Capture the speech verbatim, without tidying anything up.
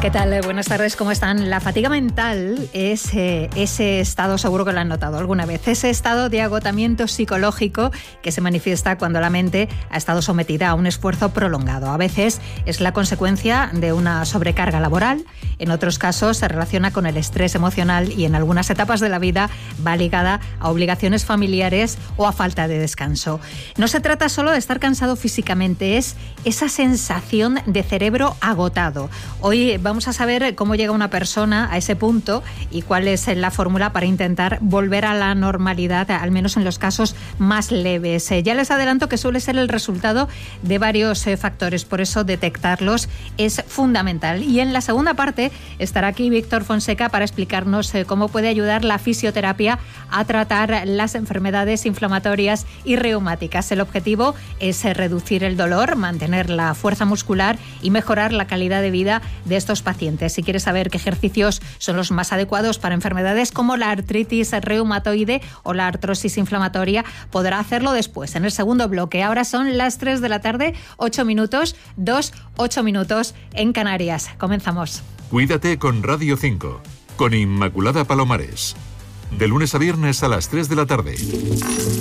¿Qué tal? Buenas tardes, ¿cómo están? La fatiga mental es eh, ese estado, seguro que lo han notado alguna vez, ese estado de agotamiento psicológico que se manifiesta cuando la mente ha estado sometida a un esfuerzo prolongado. A veces es la consecuencia de una sobrecarga laboral, en otros casos se relaciona con el estrés emocional y en algunas etapas de la vida va ligada a obligaciones familiares o a falta de descanso. No se trata solo de estar cansado físicamente, es esa sensación de cerebro agotado. Hoy vamos a saber cómo llega una persona a ese punto y cuál es la fórmula para intentar volver a la normalidad, al menos en los casos más leves. Eh, ya les adelanto que suele ser el resultado de varios eh, factores, por eso detectarlos es fundamental. Y en la segunda parte estará aquí Víctor Fonseca para explicarnos eh, cómo puede ayudar la fisioterapia a tratar las enfermedades inflamatorias y reumáticas. El objetivo es eh, reducir el dolor, mantener la fuerza muscular y mejorar la calidad de vida de estos pacientes. Si quieres saber qué ejercicios son los más adecuados para enfermedades como la artritis reumatoide o la artrosis inflamatoria, podrá hacerlo después, en el segundo bloque. Ahora son las tres de la tarde, ocho minutos, dos, ocho minutos en Canarias. Comenzamos. Cuídate con Radio cinco, con Inmaculada Palomares. De lunes a viernes a las tres de la tarde.